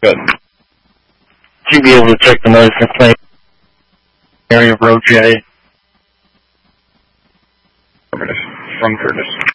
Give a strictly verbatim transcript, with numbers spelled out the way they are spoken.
Good. Would you be able to check the notice complaint area of road J? Affirmative. From Curtis.